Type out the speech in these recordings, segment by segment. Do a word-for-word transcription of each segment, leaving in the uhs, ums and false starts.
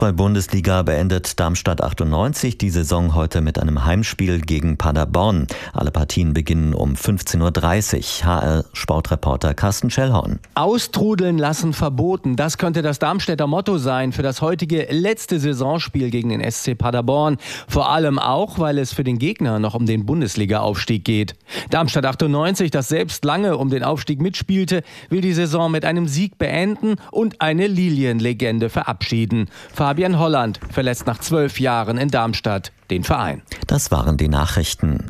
Fußball-Bundesliga beendet Darmstadt achtundneunzig die Saison heute mit einem Heimspiel gegen Paderborn. Alle Partien beginnen um fünfzehn Uhr dreißig. H R-Sportreporter Carsten Schellhorn. Austrudeln lassen verboten. Das könnte das Darmstädter Motto sein für das heutige letzte Saisonspiel gegen den S C Paderborn. Vor allem auch, weil es für den Gegner noch um den Bundesliga-Aufstieg geht. Darmstadt achtundneunzig, das selbst lange um den Aufstieg mitspielte, will die Saison mit einem Sieg beenden und eine Lilienlegende verabschieden. Fabian Holland verlässt nach zwölf Jahren in Darmstadt den Verein. Das waren die Nachrichten.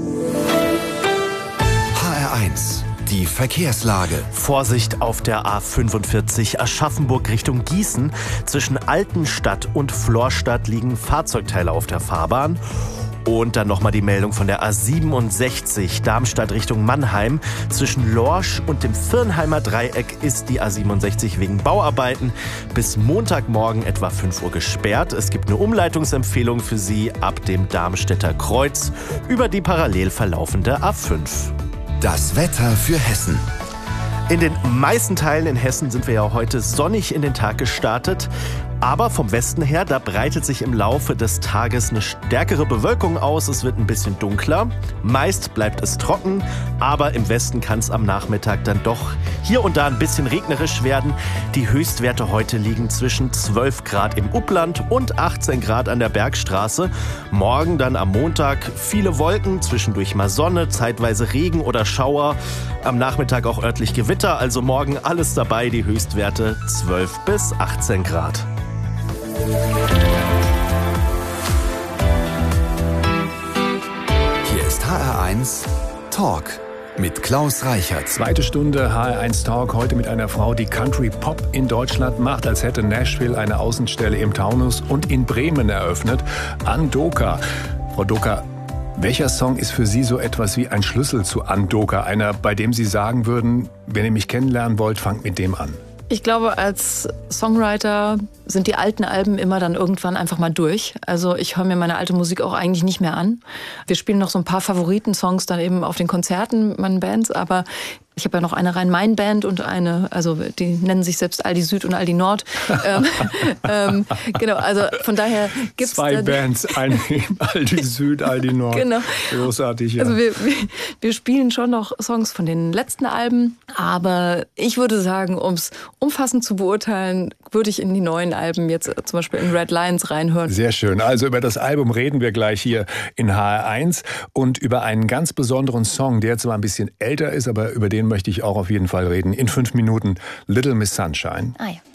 H R eins, die Verkehrslage. Vorsicht auf der A fünfundvierzig Aschaffenburg Richtung Gießen. Zwischen Altenstadt und Florstadt liegen Fahrzeugteile auf der Fahrbahn. Und dann nochmal die Meldung von der A siebenundsechzig Darmstadt Richtung Mannheim. Zwischen Lorsch und dem Virnheimer Dreieck ist die A siebenundsechzig wegen Bauarbeiten bis Montagmorgen etwa fünf Uhr gesperrt. Es gibt eine Umleitungsempfehlung für Sie ab dem Darmstädter Kreuz über die parallel verlaufende A fünf. Das Wetter für Hessen. In den meisten Teilen in Hessen sind wir ja heute sonnig in den Tag gestartet. Aber vom Westen her, da breitet sich im Laufe des Tages eine stärkere Bewölkung aus. Es wird ein bisschen dunkler. Meist bleibt es trocken, aber im Westen kann es am Nachmittag dann doch hier und da ein bisschen regnerisch werden. Die Höchstwerte heute liegen zwischen zwölf Grad im Upland und achtzehn Grad an der Bergstraße. Morgen dann am Montag viele Wolken, zwischendurch mal Sonne, zeitweise Regen oder Schauer. Am Nachmittag auch örtlich Gewitter, also morgen alles dabei, die Höchstwerte zwölf bis achtzehn Grad. Hier ist H R eins Talk mit Klaus Reichert. Zweite Stunde H R eins Talk, heute mit einer Frau, die Country Pop in Deutschland macht, als hätte Nashville eine Außenstelle im Taunus und in Bremen eröffnet. Ann Doka. Frau Doka, welcher Song ist für Sie so etwas wie ein Schlüssel zu Ann Doka? Einer, bei dem Sie sagen würden, wenn ihr mich kennenlernen wollt, fangt mit dem an. Ich glaube, als Songwriter sind die alten Alben immer dann irgendwann einfach mal durch. Also ich höre mir meine alte Musik auch eigentlich nicht mehr an. Wir spielen noch so ein paar Favoritensongs dann eben auf den Konzerten mit meinen Bands, aber ich habe ja noch eine Rhein-Main-Band und eine, also die nennen sich selbst Aldi Süd und Aldi Nord. ähm, ähm, genau, also von daher gibt es zwei Bands, eine Aldi Süd, Aldi Nord. Genau. Großartig, ja. Also wir, wir, wir spielen schon noch Songs von den letzten Alben, aber ich würde sagen, um es umfassend zu beurteilen, würde ich in die neuen Alben jetzt zum Beispiel in Red Lions reinhören. Sehr schön. Also über das Album reden wir gleich hier in H R eins und über einen ganz besonderen Song, der zwar ein bisschen älter ist, aber über den möchte ich auch auf jeden Fall reden. In fünf Minuten Little Miss Sunshine. Ah ja.